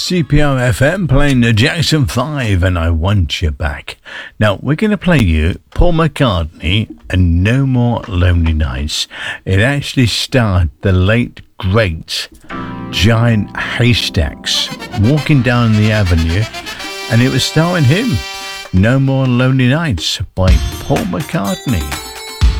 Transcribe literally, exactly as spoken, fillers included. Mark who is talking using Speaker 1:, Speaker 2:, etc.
Speaker 1: C P R F M playing the Jackson five and I Want You Back. Now, we're going to play you Paul McCartney and No More Lonely Nights. It actually starred the late, great Giant Haystacks walking down the avenue, and it was starring him. No More Lonely Nights by Paul McCartney.